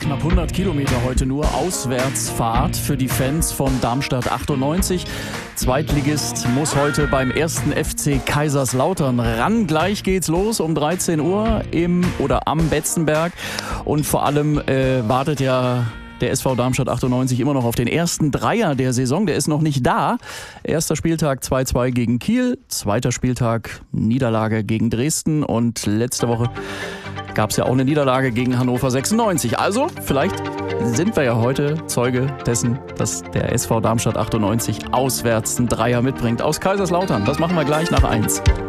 Knapp 100 Kilometer heute nur Auswärtsfahrt für die Fans von Darmstadt 98. Zweitligist muss heute beim 1. FC Kaiserslautern ran. Gleich geht's los um 13 Uhr am Betzenberg. Und vor allem wartet ja der SV Darmstadt 98 immer noch auf den ersten Dreier der Saison. Der ist noch nicht da. Erster Spieltag 2-2 gegen Kiel. Zweiter Spieltag Niederlage gegen Dresden. Und letzte Woche gab es ja auch eine Niederlage gegen Hannover 96. Also vielleicht sind wir ja heute Zeuge dessen, dass der SV Darmstadt 98 auswärts einen Dreier mitbringt aus Kaiserslautern. Das machen wir gleich nach 1.